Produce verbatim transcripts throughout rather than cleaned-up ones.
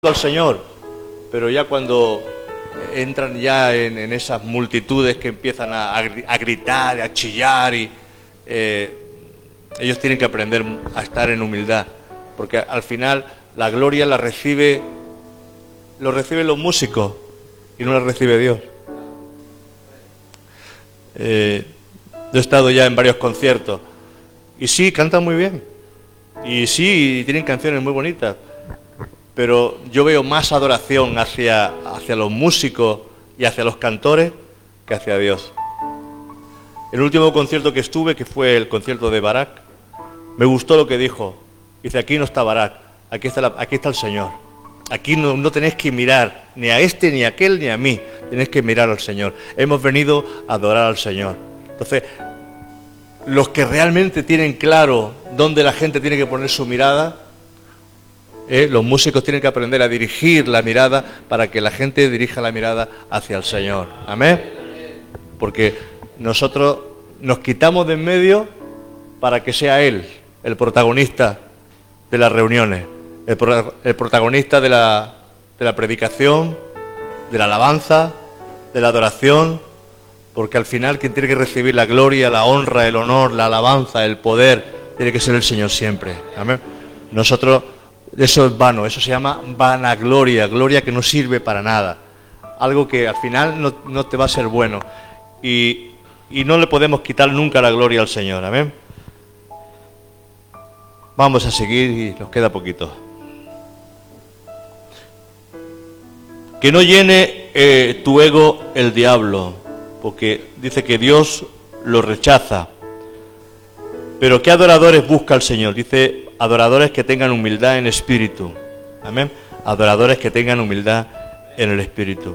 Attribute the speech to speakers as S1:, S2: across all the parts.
S1: al Señor, pero ya cuando entran ya en, en esas multitudes que empiezan a, a gritar, a chillar, y eh, ellos tienen que aprender a estar en humildad, porque al final la gloria la recibe, lo reciben los músicos y no la recibe Dios. Eh, yo he estado ya en varios conciertos y sí, cantan muy bien y sí, tienen canciones muy bonitas, pero yo veo más adoración hacia, hacia los músicos y hacia los cantores que hacia Dios. El último concierto que estuve, que fue el concierto de Barak, me gustó lo que dijo. Dice, aquí no está Barak, aquí está, la, aquí está el Señor. Aquí no, no tenéis que mirar ni a este, ni a aquel, ni a mí. Tenéis que mirar al Señor. Hemos venido a adorar al Señor. Entonces, los que realmente tienen claro dónde la gente tiene que poner su mirada, Eh, los músicos tienen que aprender a dirigir la mirada para que la gente dirija la mirada hacia el Señor. Amén. Porque nosotros nos quitamos de en medio para que sea Él el protagonista de las reuniones, el, pro, el protagonista de la, de la predicación, de la alabanza, de la adoración, porque al final quien tiene que recibir la gloria, la honra, el honor, la alabanza, el poder, tiene que ser el Señor siempre. Amén. Nosotros... Eso es vano, eso se llama vanagloria, gloria que no sirve para nada. Algo que al final no, no te va a ser bueno. Y, y no le podemos quitar nunca la gloria al Señor, amén. Vamos a seguir y nos queda poquito. Que no llene eh, tu ego el diablo, porque dice que Dios lo rechaza. Pero ¿qué adoradores busca el Señor? Dice, adoradores que tengan humildad en espíritu. Amén. Adoradores que tengan humildad en el espíritu.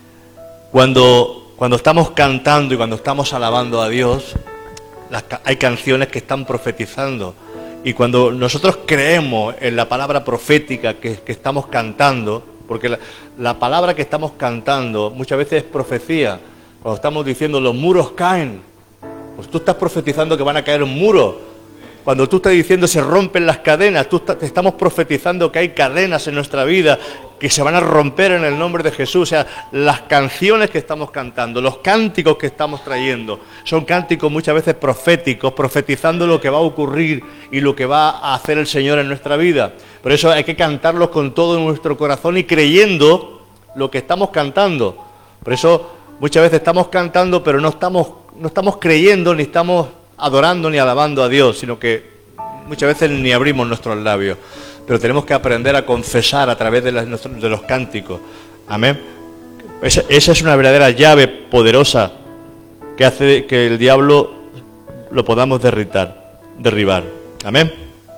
S1: Cuando, cuando estamos cantando y cuando estamos alabando a Dios, las, hay canciones que están profetizando. Y cuando nosotros creemos en la palabra profética que, que estamos cantando, porque la, la palabra que estamos cantando muchas veces es profecía. Cuando estamos diciendo los muros caen, pues tú estás profetizando que van a caer muros. Cuando tú estás diciendo se rompen las cadenas, tú está, te estamos profetizando que hay cadenas en nuestra vida que se van a romper en el nombre de Jesús. O sea, las canciones que estamos cantando, los cánticos que estamos trayendo, son cánticos muchas veces proféticos, profetizando lo que va a ocurrir y lo que va a hacer el Señor en nuestra vida. Por eso hay que cantarlos con todo nuestro corazón y creyendo lo que estamos cantando. Por eso muchas veces estamos cantando, pero no estamos, no estamos creyendo ni estamos adorando ni alabando a Dios, sino que muchas veces ni abrimos nuestros labios. Pero tenemos que aprender a confesar a través de, las, de los cánticos. Amén. Esa, esa es una verdadera llave poderosa que hace que el diablo lo podamos derritar, derribar. Amén.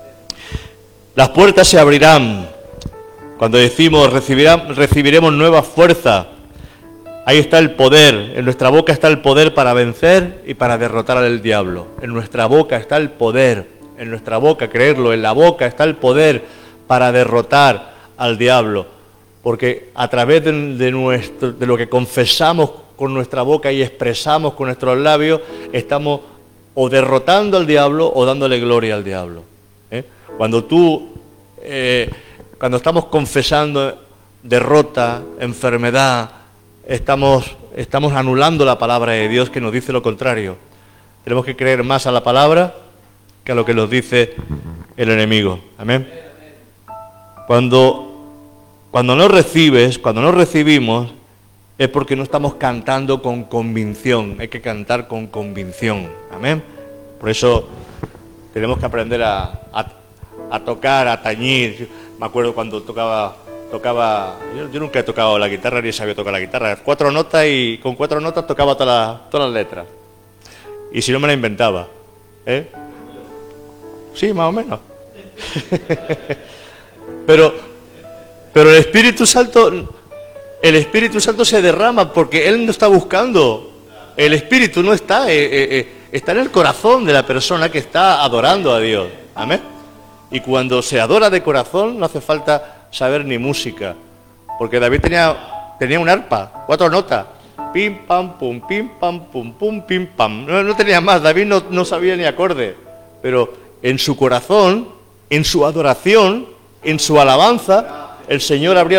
S1: Las puertas se abrirán. Cuando decimos recibirán, recibiremos nueva fuerza. Ahí está el poder, en nuestra boca está el poder para vencer y para derrotar al diablo. En nuestra boca está el poder, en nuestra boca, creerlo, en la boca está el poder para derrotar al diablo. Porque a través de, de, nuestro, de lo que confesamos con nuestra boca y expresamos con nuestros labios, estamos o derrotando al diablo o dándole gloria al diablo. ¿Eh? Cuando tú, eh, cuando estamos confesando derrota, enfermedad, Estamos, estamos anulando la palabra de Dios que nos dice lo contrario. Tenemos que creer más a la palabra que a lo que nos dice el enemigo. Amén. Cuando, cuando no recibes, cuando no recibimos, es porque no estamos cantando con convicción. Hay que cantar con convicción. Amén. Por eso tenemos que aprender a, a, a tocar, a tañir. Me acuerdo cuando tocaba... Tocaba, yo, yo nunca he tocado la guitarra ni sabía tocar la guitarra. Cuatro notas y con cuatro notas tocaba todas las, todas las letras. Y si no me la inventaba. ¿Eh? Sí, más o menos. pero, pero el Espíritu Santo, el Espíritu Santo se derrama porque Él no está buscando. El Espíritu no está, eh, eh, está en el corazón de la persona que está adorando a Dios. Amén. Y cuando se adora de corazón no hace falta saber ni música, porque David tenía, tenía un arpa, cuatro notas, pim, pam, pum, pim, pam, pum, pum, pim, pam, no, no tenía más, David no, no sabía ni acorde, pero en su corazón, en su adoración, en su alabanza, el Señor abría